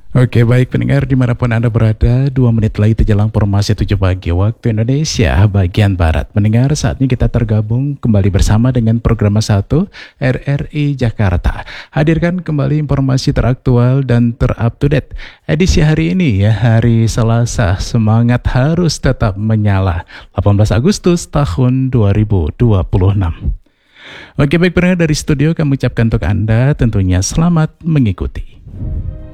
Oke, baik pendengar dimanapun Anda berada, 2 menit lagi terjelang formasi 7 pagi waktu Indonesia bagian Barat. Pendengar, saatnya kita tergabung kembali bersama dengan program 1 RRI Jakarta. Hadirkan kembali informasi teraktual dan terupdate. Edisi hari ini ya, hari Selasa, semangat harus tetap menyala. 18 Agustus tahun 2026. Oke, baik pendengar dari studio kami ucapkan untuk Anda tentunya selamat mengikuti.